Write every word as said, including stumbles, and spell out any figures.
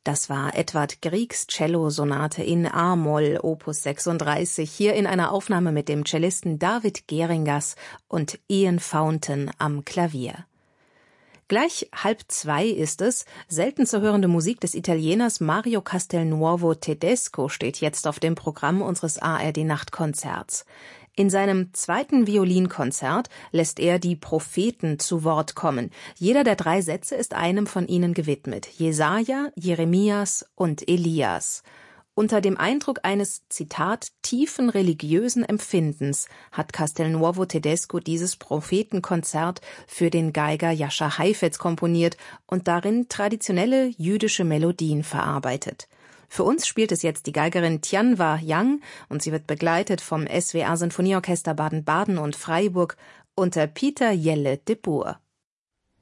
Das war Edvard Griegs Cellosonate in A-Moll, Opus sechsunddreißig, hier in einer Aufnahme mit dem Cellisten David Geringas und Ian Fountain am Klavier. Gleich halb zwei ist es. Selten zu hörende Musik des Italieners Mario Castelnuovo Tedesco steht jetzt auf dem Programm unseres A R D-Nachtkonzerts. In seinem zweiten Violinkonzert lässt er die Propheten zu Wort kommen. Jeder der drei Sätze ist einem von ihnen gewidmet: Jesaja, Jeremias und Elias. Unter dem Eindruck eines, Zitat, tiefen religiösen Empfindens hat Castelnuovo Tedesco dieses Prophetenkonzert für den Geiger Jascha Heifetz komponiert und darin traditionelle jüdische Melodien verarbeitet. Für uns spielt es jetzt die Geigerin Tianwa Yang und sie wird begleitet vom S W R Sinfonieorchester Baden-Baden und Freiburg unter Peter Jelle de Boer.